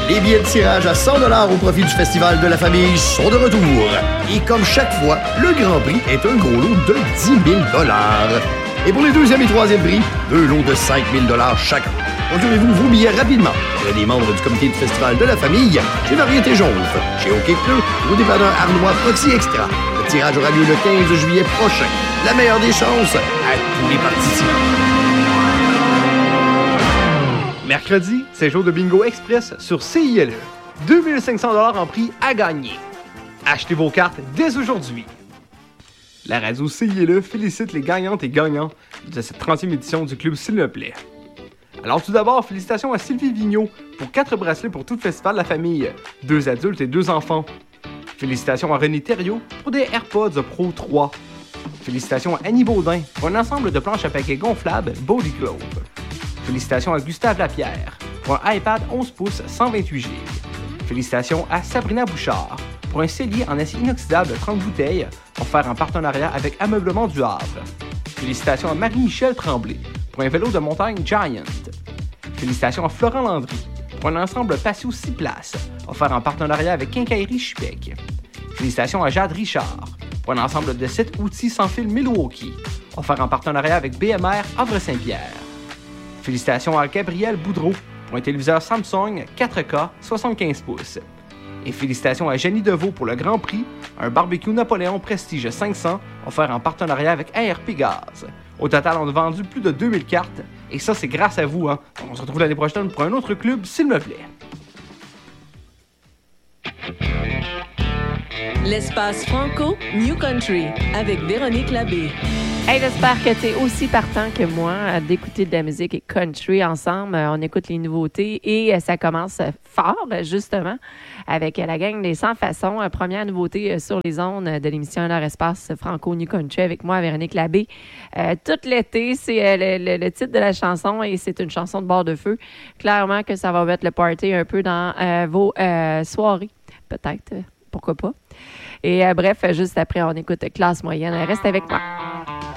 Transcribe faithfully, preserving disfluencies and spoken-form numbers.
Les billets de tirage à cent dollars au profit du Festival de la famille sont de retour. Et comme chaque fois, le Grand Prix est un gros lot de dix mille dollars. Et pour les deuxième et troisième prix, deux lots de cinq mille dollars chacun. Procurez-vous vos billets rapidement. Vous êtes des membres du comité du Festival de la famille chez Variété Jaune, chez OK Pneu ou dépanneur Arnois Proxy Extra. Le tirage aura lieu le quinze juillet prochain. La meilleure des chances à tous les participants. Mercredi, c'est jour de bingo express sur C I L E. deux mille cinq cents dollars en prix à gagner. Achetez vos cartes dès aujourd'hui. La radio C I L E félicite les gagnantes et gagnants de cette trentième édition du club S'il me plaît. Alors tout d'abord, félicitations à Sylvie Vigneault pour quatre bracelets pour tout le festival de la famille, deux adultes et deux enfants. Félicitations à René Thériault pour des AirPods Pro trois. Félicitations à Annie Baudin pour un ensemble de planches à paquets gonflables Body Globe. Félicitations à Gustave Lapierre pour un iPad onze pouces cent vingt-huit giga. Félicitations à Sabrina Bouchard pour un cellier en acier inoxydable de trente bouteilles offert en partenariat avec Ameublement du Havre. Félicitations à Marie-Michel Tremblay pour un vélo de montagne Giant. Félicitations à Florent Landry pour un ensemble patio six places offert en partenariat avec Quincaillerie Chipec. Félicitations à Jade Richard pour un ensemble de sept outils sans fil Milwaukee offert en partenariat avec B M R Havre-Saint-Pierre. Félicitations à Gabriel Boudreau pour un téléviseur Samsung quatre K soixante-quinze pouces. Et félicitations à Jenny Deveau pour le Grand Prix, un barbecue Napoléon Prestige cinq cents offert en partenariat avec A R P Gaz. Au total, on a vendu plus de deux mille cartes et ça, c'est grâce à vous. Hein. On se retrouve l'année prochaine pour un autre club, s'il me plaît. L'espace Franco New Country avec Véronique Labbé. Hey, j'espère que tu es aussi partant que moi d'écouter de la musique et country ensemble. On écoute les nouveautés et ça commence fort, justement, avec la gang des Sans Façons. Première nouveauté sur les ondes de l'émission Leur Espace Franco New Country avec moi, Véronique Labbé. Euh, tout l'été, c'est euh, le, le, le titre de la chanson et c'est une chanson de bord de feu. Clairement que ça va mettre le party un peu dans euh, vos euh, soirées, peut-être. Pourquoi pas? Et euh, bref, juste après, on écoute Classe Moyenne. Reste avec moi.